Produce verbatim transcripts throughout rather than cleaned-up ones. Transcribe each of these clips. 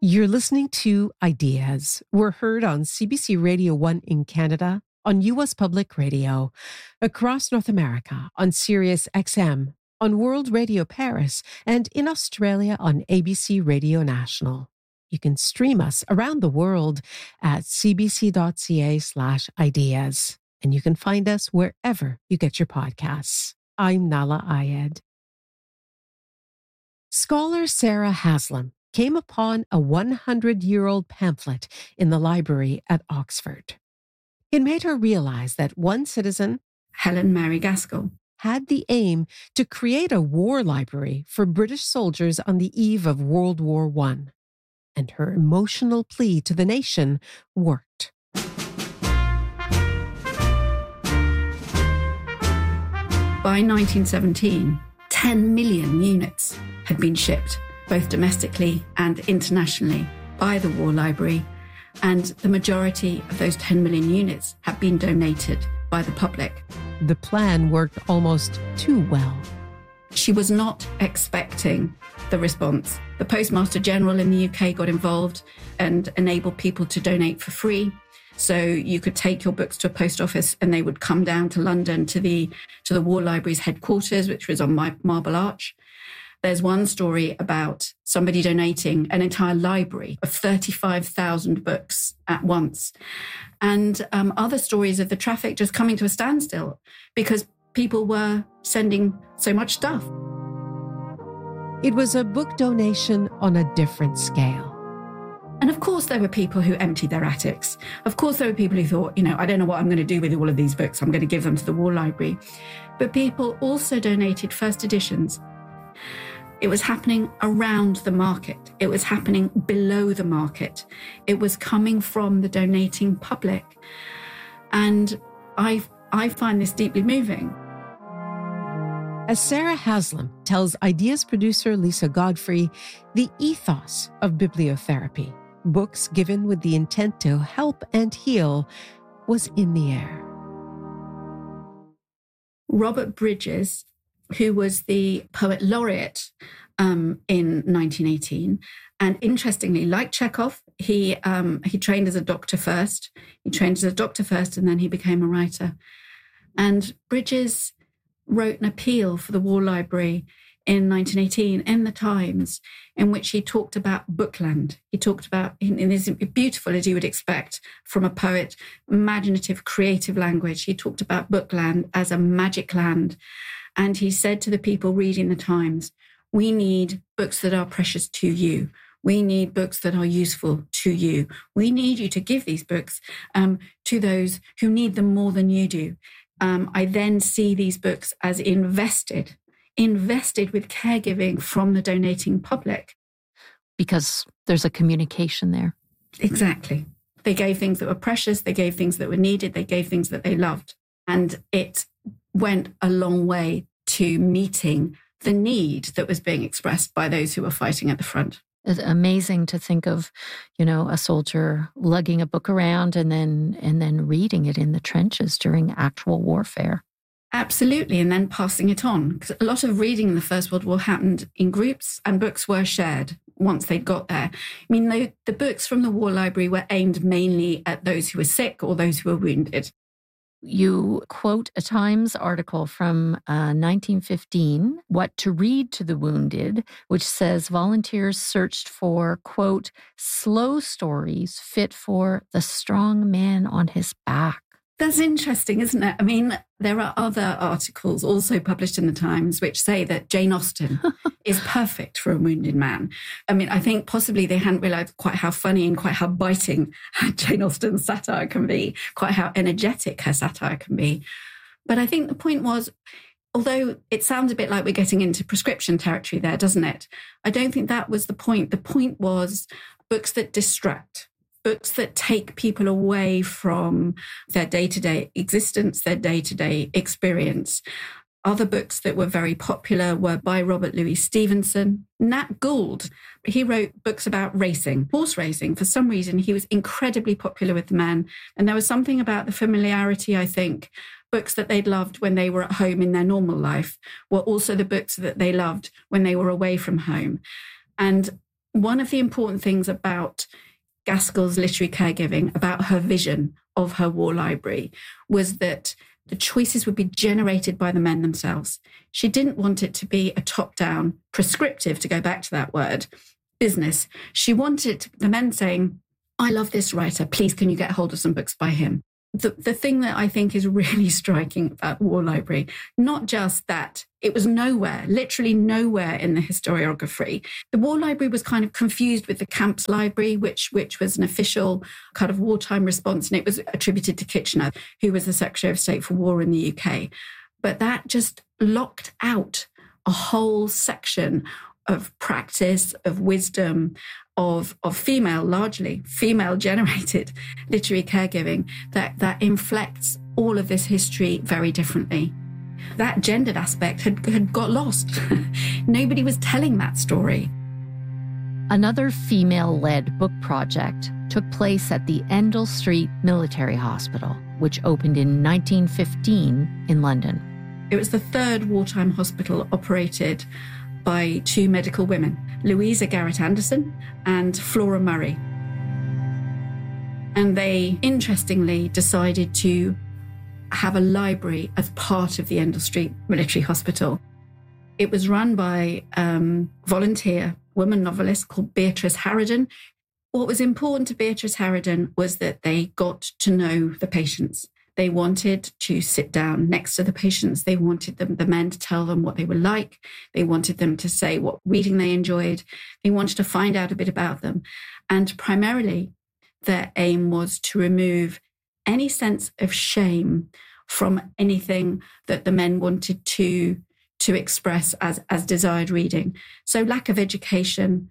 You're listening to Ideas. We're heard on C B C Radio one in Canada, on U S Public Radio, across North America on Sirius X M, on World Radio Paris, and in Australia on A B C Radio National. You can stream us around the world at cbc.ca slash ideas, and you can find us wherever you get your podcasts. I'm Nahlah Ayed. Scholar Sarah Haslam came upon a hundred-year-old pamphlet in the library at Oxford. It made her realize that one citizen, Helen Mary Gaskell, had the aim to create a war library for British soldiers on the eve of World War One. And her emotional plea to the nation worked. By nineteen seventeen, ten million units had been shipped, both domestically and internationally, by the War Library, and the majority of those ten million units have been donated by the public. The plan worked almost too well. She was not expecting the response. The Postmaster General in the U K got involved and enabled people to donate for free. So you could take your books to a post office and they would come down to London to the to the War Library's headquarters, which was on Marble Arch. There's one story about somebody donating an entire library of thirty-five thousand books at once. And um, other stories of the traffic just coming to a standstill because people were sending so much stuff. It was a book donation on a different scale. And of course, there were people who emptied their attics. Of course, there were people who thought, you know, I don't know what I'm going to do with all of these books. I'm going to give them to the War Library. But people also donated first editions. It was happening around the market. It was happening below the market. It was coming from the donating public. And I, I find this deeply moving. As Sarah Haslam tells Ideas producer Lisa Godfrey, the ethos of bibliotherapy, books given with the intent to help and heal, was in the air. Robert Bridges, who was the poet laureate um, in nineteen eighteen. And interestingly, like Chekhov, he um, he trained as a doctor first. He trained as a doctor first, and then he became a writer. And Bridges wrote an appeal for the War Library in nineteen eighteen in the Times, in which he talked about bookland. He talked about, in this beautiful, as you would expect from a poet, imaginative, creative language, he talked about bookland as a magic land. And he said to the people reading the Times, we need books that are precious to you. We need books that are useful to you. We need you to give these books um, to those who need them more than you do. Um, I then see these books as invested, invested with caregiving from the donating public. Because there's a communication there. Exactly. They gave things that were precious. They gave things that were needed. They gave things that they loved. And it went a long way to meeting the need that was being expressed by those who were fighting at the front. It's amazing to think of, you know, a soldier lugging a book around and then and then reading it in the trenches during actual warfare. Absolutely, and then passing it on. Because a lot of reading in the First World War happened in groups and books were shared once they'd got there. I mean, the, the books from the War Library were aimed mainly at those who were sick or those who were wounded. You quote a Times article from uh, nineteen fifteen, What to Read to the Wounded, which says volunteers searched for, quote, slow stories fit for the strong man on his back. That's interesting, isn't it? I mean, there are other articles also published in the Times which say that Jane Austen is perfect for a wounded man. I mean, I think possibly they hadn't realised quite how funny and quite how biting Jane Austen's satire can be, quite how energetic her satire can be. But I think the point was, although it sounds a bit like we're getting into prescription territory there, doesn't it? I don't think that was the point. The point was books that distract. Books that take people away from their day-to-day existence, their day-to-day experience. Other books that were very popular were by Robert Louis Stevenson. Nat Gould, he wrote books about racing, horse racing. For some reason, he was incredibly popular with the men. And there was something about the familiarity, I think. Books that they'd loved when they were at home in their normal life were also the books that they loved when they were away from home. And one of the important things about Gaskell's literary caregiving, about her vision of her war library, was that the choices would be generated by the men themselves. She didn't want it to be a top-down, prescriptive, to go back to that word, business. She wanted the men saying, I love this writer, please can you get hold of some books by him? The, the thing that I think is really striking about War Library, not just that it was nowhere, literally nowhere in the historiography. The War Library was kind of confused with the Camps Library, which, which was an official kind of wartime response, and it was attributed to Kitchener, who was the Secretary of State for War in the U K. But that just locked out a whole section of practice, of wisdom, of of female, largely female-generated literary caregiving that, that inflects all of this history very differently. That gendered aspect had, had got lost. Nobody was telling that story. Another female-led book project took place at the Endell Street Military Hospital, which opened in nineteen fifteen in London. It was the third wartime hospital operated by two medical women, Louisa Garrett Anderson and Flora Murray. And they, interestingly, decided to have a library as part of the Endell Street Military Hospital. It was run by a um, volunteer woman novelist called Beatrice Harraden. What was important to Beatrice Harraden was that they got to know the patients. They wanted to sit down next to the patients. They wanted them, the men to tell them what they were like. They wanted them to say what reading they enjoyed. They wanted to find out a bit about them. And primarily, their aim was to remove any sense of shame from anything that the men wanted to, to express as, as desired reading. So lack of education.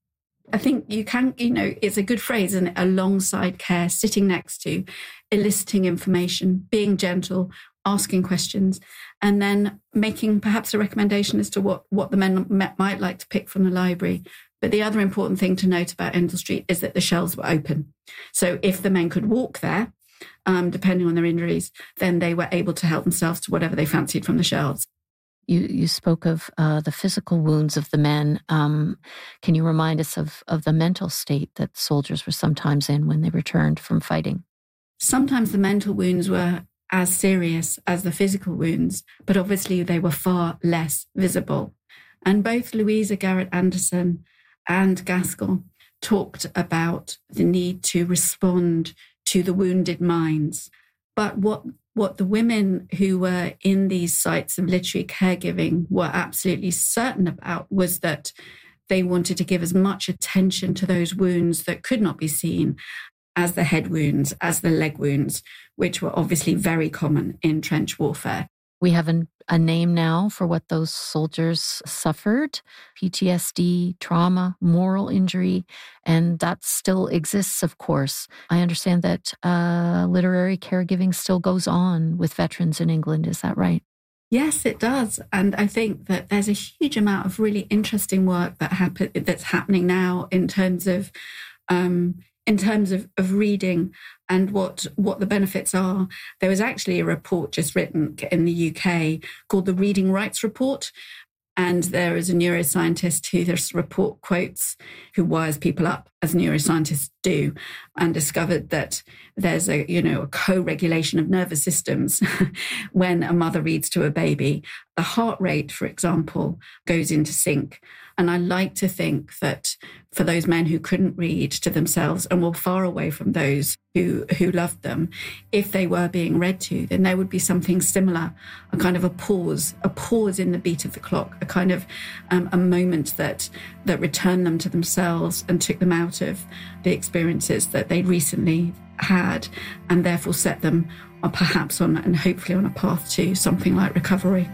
I think you can, you know, it's a good phrase, and alongside care, sitting next to, eliciting information, being gentle, asking questions, and then making perhaps a recommendation as to what, what the men might like to pick from the library. But the other important thing to note about Endell Street is that the shelves were open. So if the men could walk there, um, depending on their injuries, then they were able to help themselves to whatever they fancied from the shelves. You you spoke of uh, the physical wounds of the men. Um, can you remind us of, of the mental state that soldiers were sometimes in when they returned from fighting? Sometimes the mental wounds were as serious as the physical wounds, but obviously they were far less visible. And both Louisa Garrett Anderson and Gaskell talked about the need to respond to the wounded minds. But what What the women who were in these sites of literary caregiving were absolutely certain about was that they wanted to give as much attention to those wounds that could not be seen as the head wounds, as the leg wounds, which were obviously very common in trench warfare. We have an, a name now for what those soldiers suffered: P T S D, trauma, moral injury, and that still exists, of course. I understand that uh, literary caregiving still goes on with veterans in England. Is that right? Yes, it does. And I think that there's a huge amount of really interesting work that happen, that's happening now in terms of um, in terms of, of reading and what, what the benefits are. There was actually a report just written in the U K called the Reading Rights Report. And there is a neuroscientist who this report quotes, who wires people up, as neuroscientists do, and discovered that there's a, you know, a co-regulation of nervous systems when a mother reads to a baby. The heart rate, for example, goes into sync. And I like to think that for those men who couldn't read to themselves and were far away from those who, who loved them, if they were being read to, then there would be something similar, a kind of a pause, a pause in the beat of the clock, a kind of um, a moment that that returned them to themselves and took them out of the experiences that they recently had, and therefore set them on, perhaps on, and hopefully on a path to something like recovery.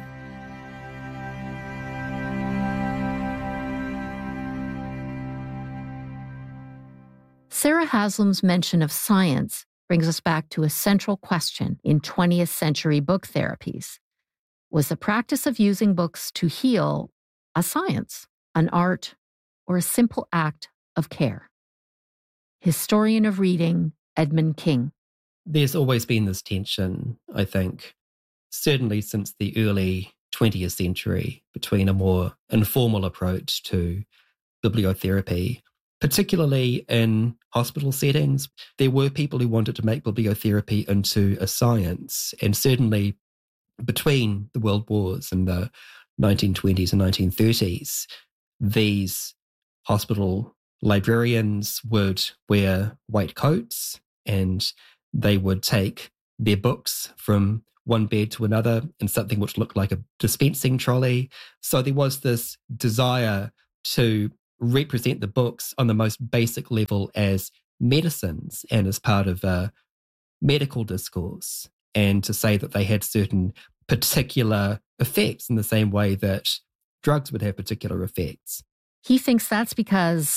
Sarah Haslam's mention of science brings us back to a central question in twentieth century book therapies. Was the practice of using books to heal a science, an art, or a simple act of care? Historian of reading, Edmund King. There's always been this tension, I think, certainly since the early twentieth century, between a more informal approach to bibliotherapy, particularly in hospital settings. There were people who wanted to make bibliotherapy into a science, and certainly between the world wars in the nineteen twenties and nineteen thirties, these hospital librarians would wear white coats and they would take their books from one bed to another in something which looked like a dispensing trolley. So there was this desire to represent the books on the most basic level as medicines and as part of a medical discourse, and to say that they had certain particular effects in the same way that drugs would have particular effects. He thinks that's because